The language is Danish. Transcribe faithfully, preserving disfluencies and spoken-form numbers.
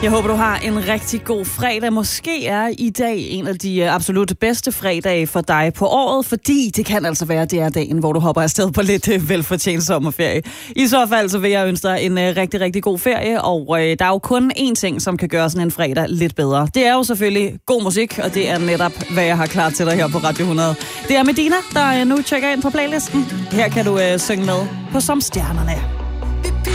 Jeg håber, du har en rigtig god fredag. Måske er i dag en af de absolut bedste fredage for dig på året, fordi det kan altså være, det er dagen, hvor du hopper afsted på lidt velfortjent sommerferie. I så fald så vil jeg ønske dig en rigtig, rigtig god ferie, og øh, der er jo kun én ting, som kan gøre sådan en fredag lidt bedre. Det er jo selvfølgelig god musik, og det er netop, hvad jeg har klar til dig her på Radio hundrede. Det er Medina, der nu tjekker ind på playlisten. Her kan du øh, synge med på Som Stjernerne.